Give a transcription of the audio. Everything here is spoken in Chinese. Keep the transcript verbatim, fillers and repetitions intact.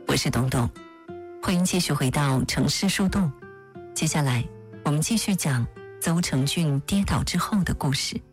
我是东东，欢迎继续回到城市树洞。接下来我们继续讲邹成俊跌倒之后的故事。